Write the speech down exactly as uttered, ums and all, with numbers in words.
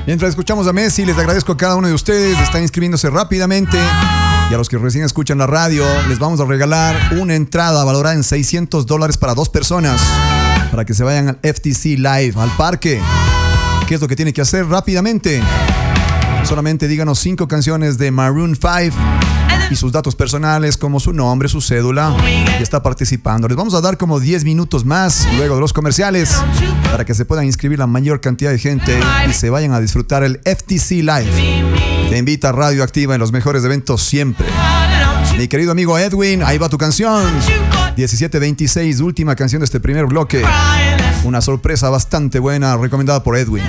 Mientras escuchamos a Messi, les agradezco a cada uno de ustedes. Están inscribiéndose rápidamente. Y a los que recién escuchan la radio, les vamos a regalar una entrada valorada en seiscientos dólares para dos personas, para que se vayan al F T C Live, al parque. ¿Qué es lo que tiene que hacer rápidamente? Solamente díganos cinco canciones de Maroon cinco y sus datos personales, como su nombre, su cédula, y está participando. Les vamos a dar como diez minutos más luego de los comerciales para que se puedan inscribir la mayor cantidad de gente y se vayan a disfrutar el F T C Live. Te invita a Radio Activa en los mejores eventos siempre. Mi querido amigo Edwin, ahí va tu canción. diecisiete veintiséis, última canción de este primer bloque. Una sorpresa bastante buena, recomendada por Edwin.